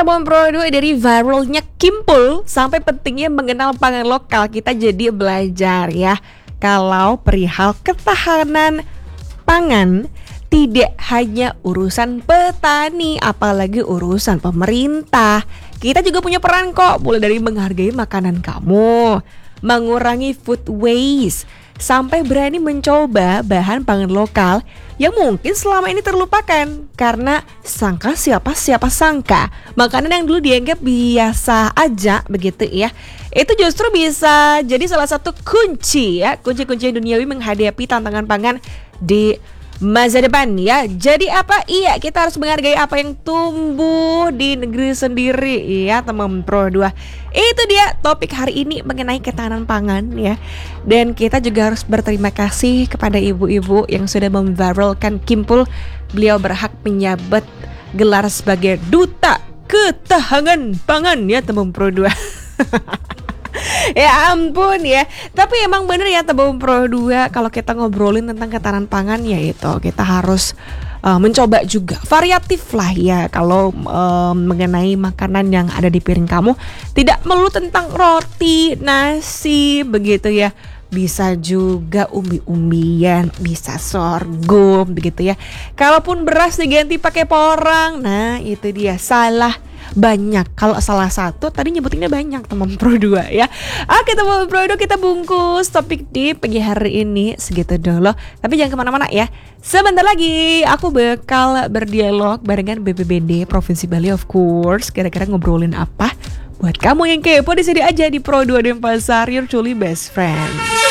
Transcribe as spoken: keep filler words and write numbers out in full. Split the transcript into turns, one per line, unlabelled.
teman Pro dua, dari viralnya Kimpul sampai pentingnya mengenal pangan lokal, kita jadi belajar ya kalau perihal ketahanan pangan tidak hanya urusan petani, apalagi urusan pemerintah. Kita juga punya peran kok, mulai dari menghargai makanan kamu, mengurangi food waste, sampai berani mencoba bahan pangan lokal yang mungkin selama ini terlupakan. Karena sangka siapa siapa sangka makanan yang dulu dianggap biasa aja begitu ya, itu justru bisa jadi salah satu kunci ya, kunci-kunci duniawi menghadapi tantangan pangan di masa depan ya. Jadi apa? Iya, kita harus menghargai apa yang tumbuh di negeri sendiri ya teman Pro dua. Itu dia topik hari ini mengenai ketahanan pangan ya. Dan kita juga harus berterima kasih kepada ibu-ibu yang sudah memviralkan Kimpul. Beliau berhak menyabet gelar sebagai duta ketahanan pangan ya teman Pro dua. Ya ampun ya. Tapi emang bener ya teman Pro dua, kalau kita ngobrolin tentang ketahanan pangan ya itu kita harus uh, mencoba juga variatif lah ya. Kalau uh, mengenai makanan yang ada di piring kamu, tidak melulu tentang roti, nasi begitu ya. Bisa juga umbi-umbian, bisa sorghum begitu ya. Kalaupun beras diganti pakai porang, nah itu dia salah banyak. Kalau salah satu tadi nyebutinnya banyak teman Pro dua ya. Oke teman Pro dua, kita bungkus topik di pagi hari ini segitu dulu. Tapi jangan kemana-mana ya. Sebentar lagi aku bakal berdialog barengan B P B D Provinsi Bali of course. Kira-kira ngobrolin apa? Buat kamu yang kepo, di sini aja di Pro dua Denpasar, your truly best friend.